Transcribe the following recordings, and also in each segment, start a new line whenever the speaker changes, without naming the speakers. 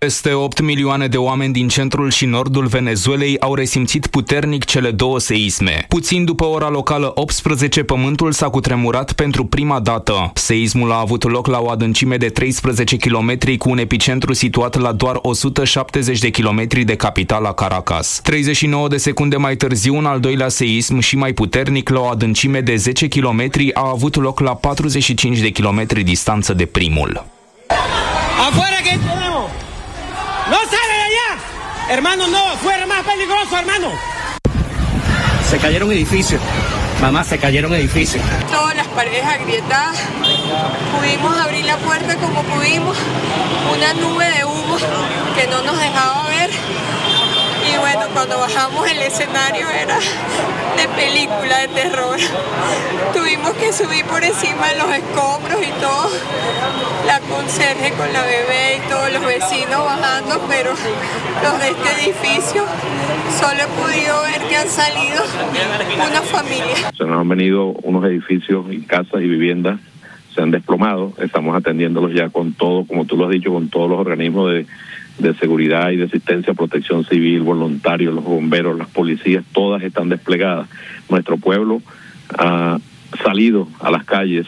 Peste 8 milioane de oameni din centrul și nordul Venezuelei au resimțit puternic cele două seisme. Puțin după ora locală 18, pământul s-a cutremurat pentru prima dată. Seismul a avut loc la o adâncime de 13 km cu un epicentru situat la doar 170 de km de capitala Caracas. 39 de secunde mai târziu, un al doilea seism și mai puternic, la o adâncime de 10 km, a avut loc la 45 de km distanță de primul.
Afuera que tenemos. No sale de allá. Hermano, no, fuera más peligroso, hermano.
Se cayeron edificios. Mamá, se cayeron edificios.
Todas las paredes agrietadas. Pudimos abrir la puerta como pudimos. Una nube de humo que no nos dejaba ver. Y bueno, cuando bajamos el escenario era de película de terror. Tuvimos que subir por encima de los escombros y todo. La conserje con la bebé y todos los vecinos bajando, pero los de este edificio solo he podido ver que han salido una familia.
Se nos han venido unos edificios y casas y viviendas, se han desplomado. Estamos atendiéndolos ya con todo, como tú lo has dicho, con todos los organismos de seguridad y de asistencia, protección civil, voluntarios, los bomberos, las policías, todas están desplegadas. Nuestro pueblo ha salido a las calles,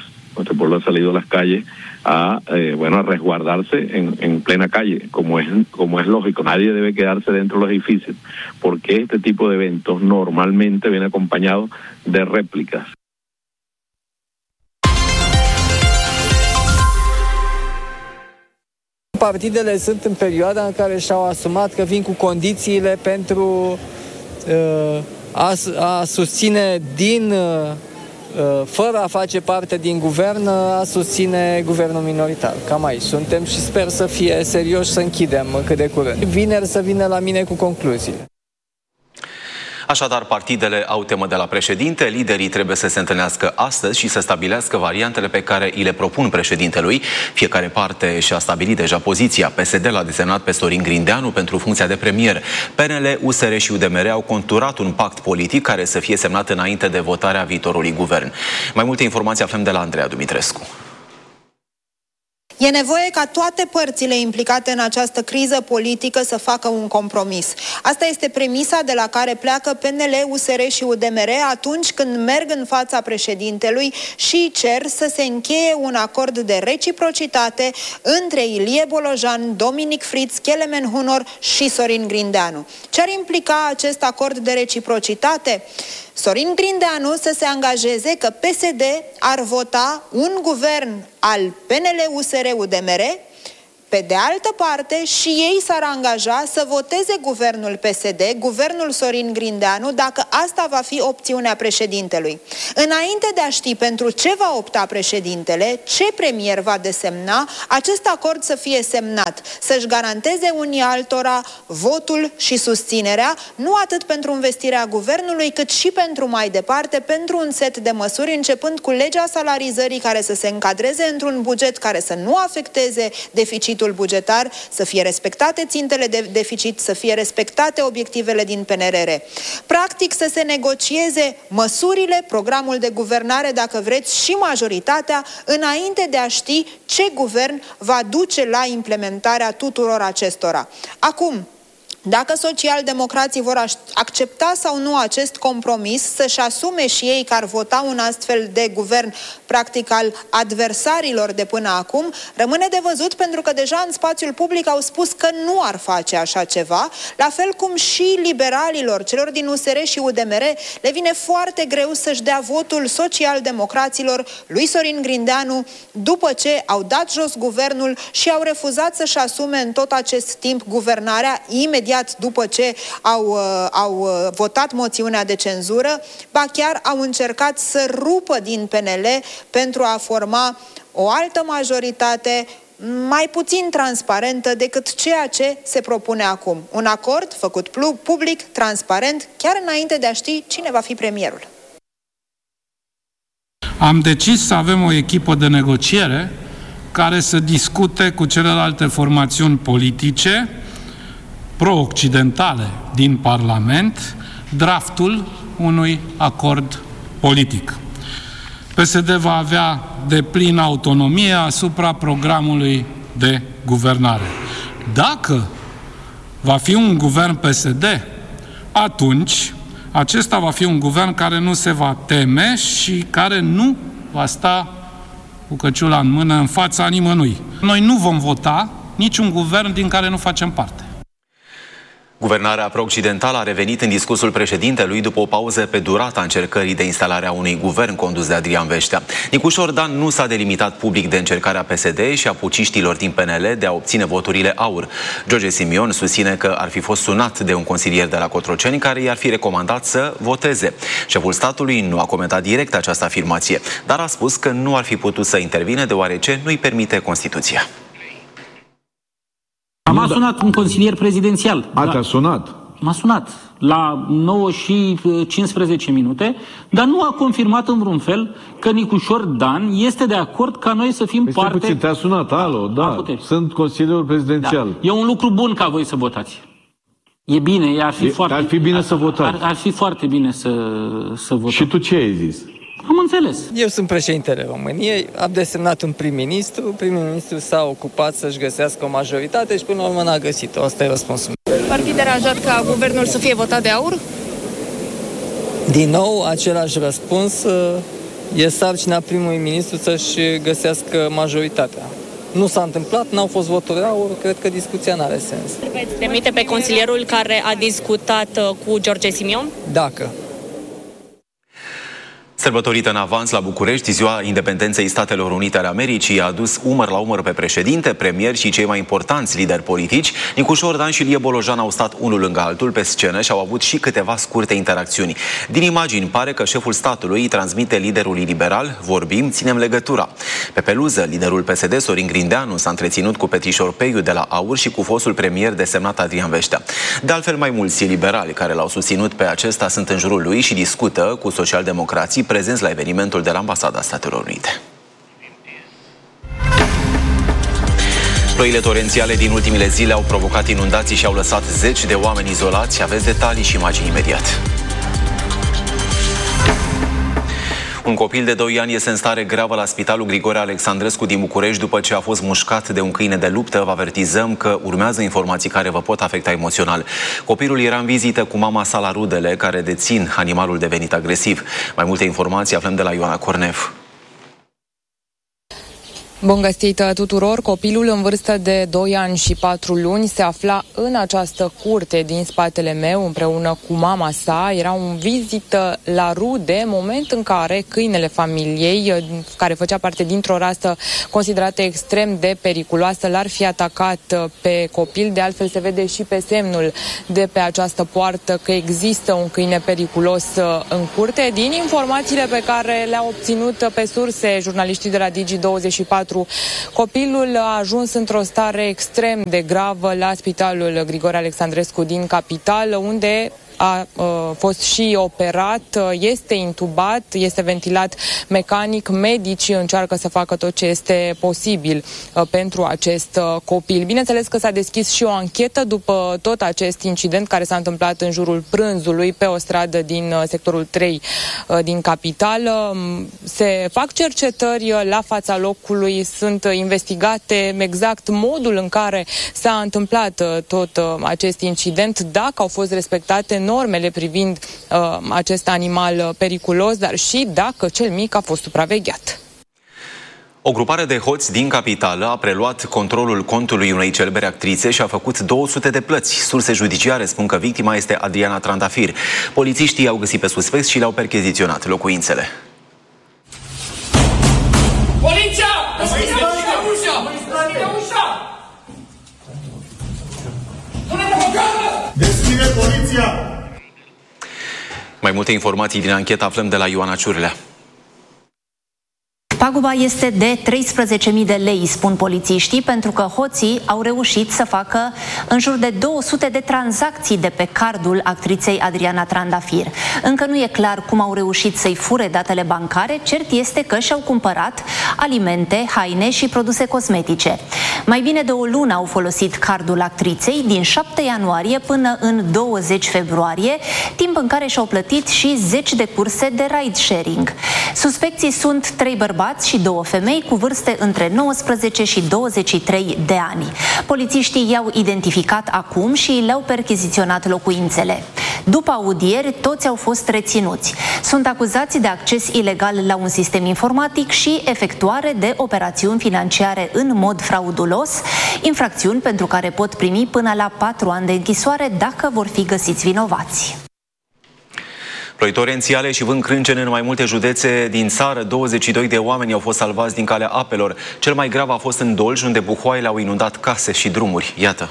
a resguardarse en plena calle, como es lógico. Nadie debe quedarse dentro de los edificios, porque este tipo de eventos normalmente viene acompañado de réplicas.
Partidele sunt în perioada în care și-au asumat că vin cu condițiile pentru a susține fără a face parte din guvern, a susține guvernul minoritar. Cam aici suntem și sper să fie serioși, să închidem cât de curând. Vineri să vină la mine cu concluziile.
Așadar, partidele au temă de la președinte, liderii trebuie să se întâlnească astăzi și să stabilească variantele pe care îi le propun președintelui. Fiecare parte și-a stabilit deja poziția. PSD l-a desemnat pe Sorin Grindeanu pentru funcția de premier. PNL, USR și UDMR au conturat un pact politic care să fie semnat înainte de votarea viitorului guvern. Mai multe informații aflăm de la Andreea Dumitrescu.
E nevoie ca toate părțile implicate în această criză politică să facă un compromis. Asta este premisa de la care pleacă PNL, USR și UDMR atunci când merg în fața președintelui și cer să se încheie un acord de reciprocitate între Ilie Bolojan, Dominic Fritz, Kelemen Hunor și Sorin Grindeanu. Ce ar implica acest acord de reciprocitate? Sorin Grindeanu să se angajeze că PSD ar vota un guvern al PNL-USR-UDMR, pe de altă parte și ei s-ar angaja să voteze guvernul PSD, guvernul Sorin Grindeanu, dacă asta va fi opțiunea președintelui. Înainte de a ști pentru ce va opta președintele, ce premier va desemna, acest acord să fie semnat, să-și garanteze unii altora votul și susținerea, nu atât pentru învestirea guvernului, cât și pentru mai departe, pentru un set de măsuri, începând cu legea salarizării care să se încadreze într-un buget care să nu afecteze deficitul bugetar, să fie respectate țintele de deficit, să fie respectate obiectivele din PNRR. Practic să se negocieze măsurile, programul de guvernare, dacă vreți, și majoritatea, înainte de a ști ce guvern va duce la implementarea tuturor acestora. Acum, dacă socialdemocrații vor accepta sau nu acest compromis, să-și asume și ei că ar vota un astfel de guvern practic al adversarilor de până acum, rămâne de văzut, pentru că deja în spațiul public au spus că nu ar face așa ceva, la fel cum și liberalilor, celor din USR și UDMR, le vine foarte greu să-și dea votul socialdemocraților lui Sorin Grindeanu după ce au dat jos guvernul și au refuzat să-și asume în tot acest timp guvernarea imediat după ce au votat moțiunea de cenzură, ba chiar au încercat să rupă din PNL pentru a forma o altă majoritate mai puțin transparentă decât ceea ce se propune acum. Un acord făcut public, transparent, chiar înainte de a ști cine va fi premierul.
Am decis să avem o echipă de negociere care să discute cu celelalte formațiuni politice pro-occidentale din Parlament draftul unui acord politic. PSD va avea deplină autonomie asupra programului de guvernare. Dacă va fi un guvern PSD, atunci acesta va fi un guvern care nu se va teme și care nu va sta cu căciula în mână în fața nimănui. Noi nu vom vota niciun guvern din care nu facem parte.
Guvernarea pro-occidentală a revenit în discursul președintelui după o pauză pe durata încercării de instalare a unui guvern condus de Adrian Veștea. Nicușor Dan nu s-a delimitat public de încercarea PSD și a puciștilor din PNL de a obține voturile AUR. George Simion susține că ar fi fost sunat de un consilier de la Cotroceni care i-ar fi recomandat să voteze. Șeful statului nu a comentat direct această afirmație, dar a spus că nu ar fi putut să intervine deoarece nu-i permite Constituția.
M-a sunat un consilier prezidențial.
Te-a sunat?
M-a sunat la 9 și 15 minute, dar nu a confirmat în vreun fel că Nicușor Dan este de acord ca noi să fim parte...
Puțin, te-a sunat, alo, da, sunt consilierul prezidențial.
Da. E un lucru bun ca voi să votați. E bine, ar fi
bine să votați.
Ar fi foarte bine să votăm.
Și tu ce ai zis?
Am înțeles.
Eu sunt președintele României, am desemnat un prim-ministru, prim-ministru s-a ocupat să-și găsească o majoritate și până la urmă n-a găsit-o. Asta e răspunsul.
Ar fi deranjat ca guvernul să fie votat de AUR?
Din nou, același răspuns, e sarcina primului ministru să-și găsească majoritatea. Nu s-a întâmplat, n-au fost voturi AUR, cred că discuția n-are sens.
Veți demite pe consilierul care a discutat cu George Simion?
Dacă.
Sărbătorită în avans la București, Ziua Independenței Statelor Unite ale Americii a adus umăr la umăr pe președinte, premier și cei mai importanți lideri politici. Nicușor Dan și Ilie Bolojan au stat unul lângă altul pe scenă și au avut și câteva scurte interacțiuni. Din imagini pare că șeful statului îi transmite liderului liberal: vorbim, ținem legătura. Pe peluză, liderul PSD, Sorin Grindeanu, s-a întreținut cu Petrișor Peiu de la AUR și cu fostul premier desemnat Adrian Veștea. De altfel, mai mulți liberali care l-au susținut pe acesta sunt în jurul lui și discută cu socialdemocrații prezenți la evenimentul de la Ambasada Statelor Unite. Ploile torențiale din ultimele zile au provocat inundații și au lăsat zeci de oameni izolați. Aveți detalii și imagini imediat. Un copil de 2 ani este în stare gravă la Spitalul Grigore Alexandrescu din București după ce a fost mușcat de un câine de luptă. Vă avertizăm că urmează informații care vă pot afecta emoțional. Copilul era în vizită cu mama sa la rudele care dețin animalul devenit agresiv. Mai multe informații aflăm de la Ioana Cornev.
Bun găsit tuturor! Copilul în vârstă de 2 ani și 4 luni se afla în această curte din spatele meu împreună cu mama sa. Era în vizită la rude, moment în care câinele familiei, care făcea parte dintr-o rasă considerată extrem de periculoasă, l-ar fi atacat pe copil. De altfel se vede și pe semnul de pe această poartă că există un câine periculos în curte. Din informațiile pe care le-au obținut pe surse jurnaliștii de la Digi24, copilul a ajuns într-o stare extrem de gravă la Spitalul Grigore Alexandrescu din capitală, unde a fost și operat, este intubat, este ventilat mecanic. Medicii încearcă să facă tot ce este posibil pentru acest copil. Bineînțeles că s-a deschis și o anchetă după tot acest incident care s-a întâmplat în jurul prânzului pe o stradă din sectorul 3 din capitală. Se fac cercetări la fața locului, sunt investigate exact modul în care s-a întâmplat tot acest incident, dacă au fost respectate normele privind acest animal periculos, dar și dacă cel mic a fost supravegheat.
O grupare de hoți din capitală a preluat controlul contului unei celebre actrițe și a făcut 200 de plăți. Surse judiciare spun că victima este Adriana Trandafir. Polițiștii au găsit pe suspecți și le-au percheziționat locuințele.
Poliția! Deschide ușa! Deschide ușa!
Deschide poliția!
Mai multe informații din anchetă aflăm de la Ioana Ciurlea.
Paguba este de 13.000 de lei, spun polițiștii, pentru că hoții au reușit să facă în jur de 200 de tranzacții de pe cardul actriței Adriana Trandafir. Încă nu e clar cum au reușit să-i fure datele bancare, cert este că și-au cumpărat alimente, haine și produse cosmetice. Mai bine de o lună au folosit cardul actriței, din 7 ianuarie până în 20 februarie, timp în care și-au plătit și 10 de curse de ride-sharing. Suspecții sunt 3 bărbați bărbați și 2 femei cu vârste între 19 și 23 de ani. Polițiștii i-au identificat acum și le-au percheziționat locuințele. După audieri, toți au fost reținuți. Sunt acuzați de acces ilegal la un sistem informatic și efectuare de operațiuni financiare în mod fraudulos, infracțiuni pentru care pot primi până la 4 ani de închisoare dacă vor fi găsiți vinovați.
Ploi torențiale și vânt crâncene în mai multe județe din țară. 22 de oameni au fost salvați din calea apelor. Cel mai grav a fost în Dolj, unde buhoaiele au inundat case și drumuri. Iată.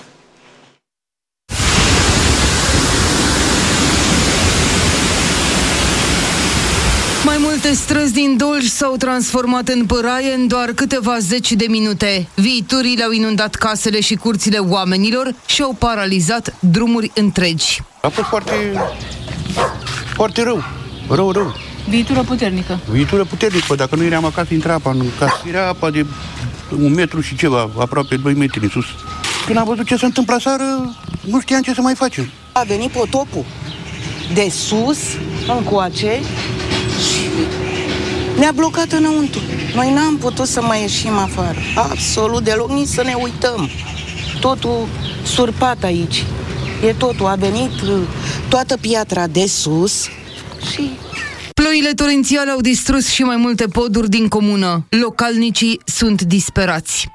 Mai multe străzi din Dolj s-au transformat în păraie în doar câteva zeci de minute. Viiturile au inundat casele și curțile oamenilor și au paralizat drumuri întregi.
A fost foarte rău. Rău.
Viitură puternică.
Viitură puternică. Dacă nu eram acasă, intra apa în casă. Era apa de 1 metru și ceva, aproape 2 metri în sus. Când am văzut ce se întâmplă aseară, nu știam ce să mai facem.
A venit potopul de sus, încoace, și ne-a blocat înăuntru. Noi n-am putut să mai ieșim afară. Absolut deloc, nici să ne uităm. Totul surpat aici. E totul. A venit toată piatra de sus și...
Ploile torențiale au distrus și mai multe poduri din comună. Localnicii sunt disperați.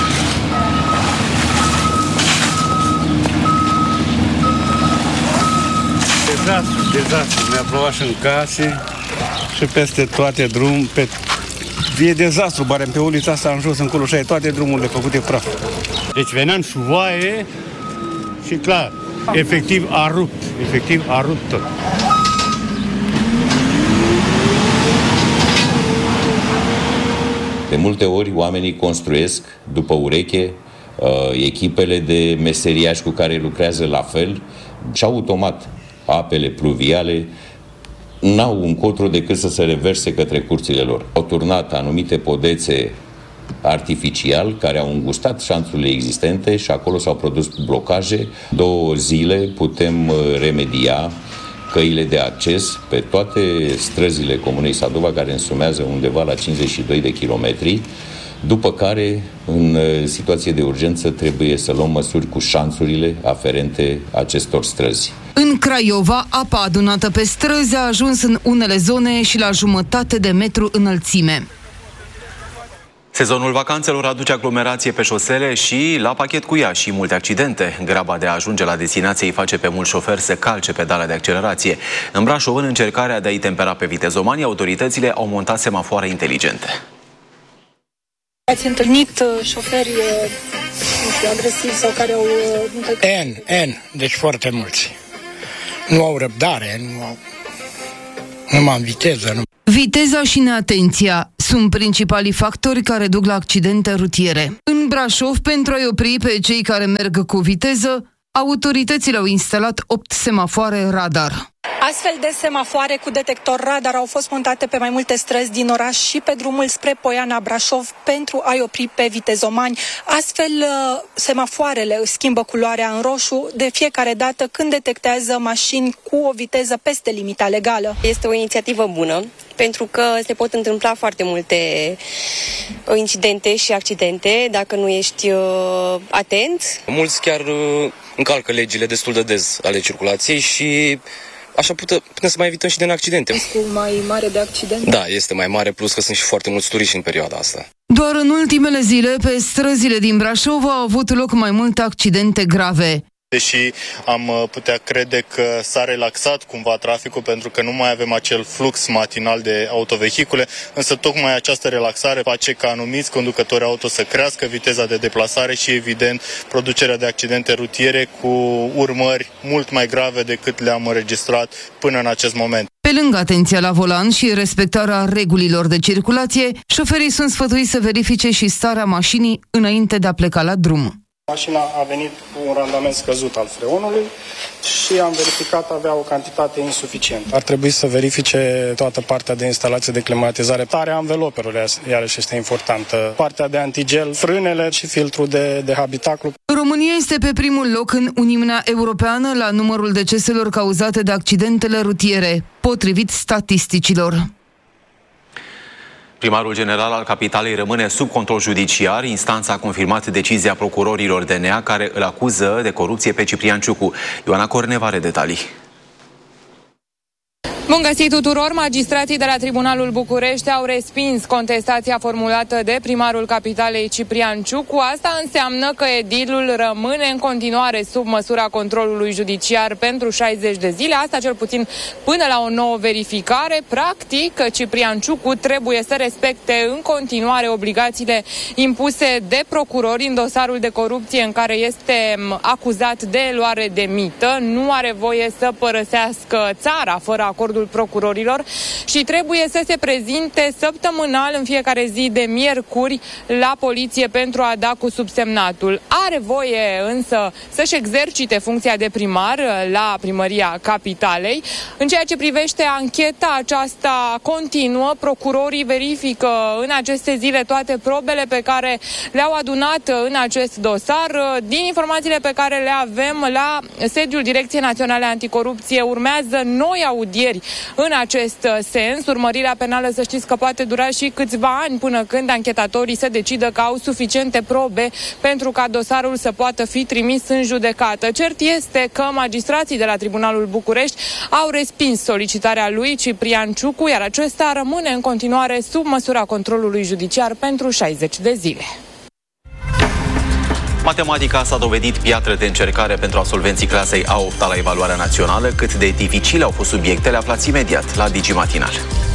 Dezastru. Mi-a plouat și în case și peste toate drumul. E dezastru, barem pe ulița asta în jos, încolo, și ai toate drumurile făcute praf. Deci veneam șuvoaie și clar, efectiv a rupt tot.
De multe ori oamenii construiesc după ureche, echipele de meseriași cu care lucrează la fel și automat apele pluviale n-au încotro decât să se reverse către curțile lor. Au turnat anumite podețe artificial care au îngustat șanțurile existente și acolo s-au produs blocaje. 2 zile putem remedia căile de acces pe toate străzile Comunei Sadova, care însumează undeva la 52 de kilometri, după care, în situație de urgență, trebuie să luăm măsuri cu șanțurile aferente acestor străzi.
În Craiova, apa adunată pe străzi a ajuns în unele zone și la jumătate de metru înălțime.
Sezonul vacanțelor aduce aglomerație pe șosele și la pachet cu ea și multe accidente. Graba de a ajunge la destinație îi face pe mulți șoferi să calce pedala de accelerație. În Brașov, în încercarea de a-i tempera pe vitezomanii, autoritățile au montat semafoare inteligente.
Ați întâlnit șoferi agresivi sau care au...
Deci foarte mulți. Nu au răbdare, nu am viteză.
Viteza și neatenția sunt principalii factori care duc la accidente rutiere. În Brașov, pentru a-i opri pe cei care merg cu viteză, autoritățile au instalat 8 semafoare radar.
Astfel de semafoare cu detector radar au fost montate pe mai multe străzi din oraș și pe drumul spre Poiana Brașov pentru a-i opri pe vitezomani. Astfel, semafoarele schimbă culoarea în roșu de fiecare dată când detectează mașini cu o viteză peste limita legală.
Este o inițiativă bună pentru că se pot întâmpla foarte multe incidente și accidente dacă nu ești atent.
Mulți chiar încalcă legile destul de des ale circulației și așa putem să mai evităm și de accidente.
Riscul mai mare de accidente?
Da, este mai mare, plus că sunt și foarte mulți turiști în perioada asta.
Doar în ultimele zile, pe străzile din Brașov au avut loc mai multe accidente grave.
Deși am putea crede că s-a relaxat cumva traficul pentru că nu mai avem acel flux matinal de autovehicule, însă tocmai această relaxare face ca anumiți conducători auto să crească viteza de deplasare și, evident, producerea de accidente rutiere cu urmări mult mai grave decât le-am înregistrat până în acest moment.
Pe lângă atenția la volan și respectarea regulilor de circulație, șoferii sunt sfătuiți să verifice și starea mașinii înainte de a pleca la drum.
Mașina a venit cu un randament scăzut al freonului și am verificat avea o cantitate insuficientă. Ar trebui să verifice toată partea de instalație de climatizare. Tarea anvelopelor, iarăși este importantă. Partea de antigel, frânele și filtrul de habitaclu.
România este pe primul loc în Uniunea Europeană la numărul deceselor cauzate de accidentele rutiere, potrivit statisticilor.
Primarul general al capitalei rămâne sub control judiciar. Instanța a confirmat decizia procurorilor DNA care îl acuză de corupție pe Ciprian Ciucu. Ioana Corneva are detalii.
Bun găsit tuturor! Magistrații de la Tribunalul București au respins contestația formulată de primarul capitalei Ciprian Ciucu. Asta înseamnă că edilul rămâne în continuare sub măsura controlului judiciar pentru 60 de zile, asta cel puțin până la o nouă verificare. Practic, Ciprian Ciucu trebuie să respecte în continuare obligațiile impuse de procurori în dosarul de corupție în care este acuzat de luare de mită. Nu are voie să părăsească țara fără acordul procurorilor și trebuie să se prezinte săptămânal în fiecare zi de miercuri la poliție pentru a da cu subsemnatul. Are voie însă să-și exercite funcția de primar la primăria capitalei. În ceea ce privește ancheta aceasta continuă, procurorii verifică în aceste zile toate probele pe care le-au adunat în acest dosar. Din informațiile pe care le avem la sediul Direcției Naționale Anticorupție urmează noi audieri în acest sens. Urmărirea penală, să știți că poate dura și câțiva ani până când anchetatorii se decidă că au suficiente probe pentru ca dosarul să poată fi trimis în judecată. Cert este că magistrații de la Tribunalul București au respins solicitarea lui Ciprian Ciucu, iar acesta rămâne în continuare sub măsura controlului judiciar pentru 60 de zile.
Matematica s-a dovedit piatră de încercare pentru absolvenții clasei A8 la evaluarea națională. Cât de dificile au fost subiectele, aflați imediat la Digimatinal.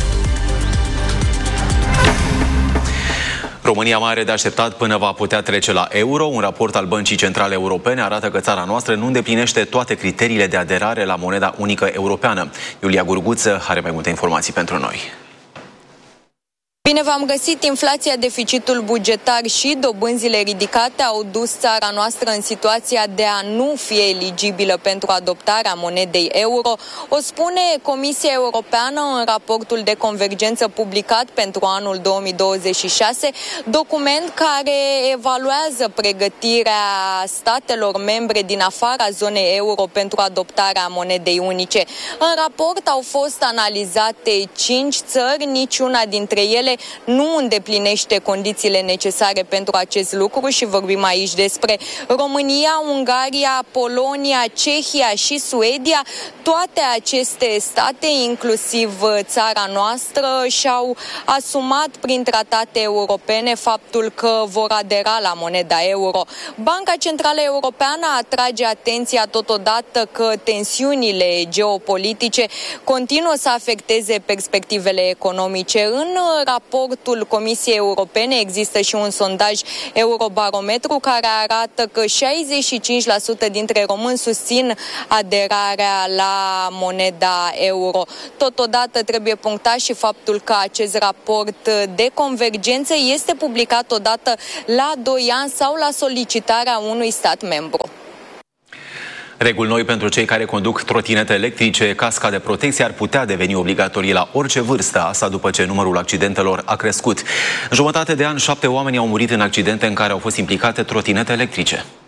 România mai are de așteptat până va putea trece la euro. Un raport al Băncii Centrale Europene arată că țara noastră nu îndeplinește toate criteriile de aderare la moneda unică europeană. Iulia Gurguță are mai multe informații pentru noi.
Bine v-am găsit! Inflația, deficitul bugetar și dobânzile ridicate au dus țara noastră în situația de a nu fi eligibilă pentru adoptarea monedei euro. O spune Comisia Europeană în raportul de convergență publicat pentru anul 2026, document care evaluează pregătirea statelor membre din afara zonei euro pentru adoptarea monedei unice. În raport au fost analizate 5 țări, niciuna dintre ele nu îndeplinește condițiile necesare pentru acest lucru și vorbim aici despre România, Ungaria, Polonia, Cehia și Suedia. Toate aceste state, inclusiv țara noastră, și-au asumat prin tratate europene faptul că vor adera la moneda euro. Banca Centrală Europeană atrage atenția totodată că tensiunile geopolitice continuă să afecteze perspectivele economice. În raportul Comisiei Europene există și un sondaj Eurobarometru care arată că 65% dintre români susțin aderarea la moneda euro. Totodată trebuie punctat și faptul că acest raport de convergență este publicat odată la 2 ani sau la solicitarea unui stat membru.
Reguli noi pentru cei care conduc trotinete electrice. Casca de protecție ar putea deveni obligatorie la orice vârstă, asta după ce numărul accidentelor a crescut. În jumătate de an, 7 oameni au murit în accidente în care au fost implicate trotinete electrice.